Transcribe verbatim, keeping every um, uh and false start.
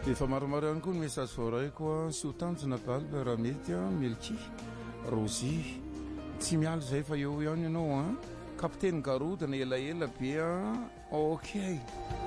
Efa maromaro ihany koa ny message voaraiko a sy ho tanjona balbe raha mety a Melki Rosi tsy mialo zay fa eo ihany ianao a kapiteny garodina elaela be a ok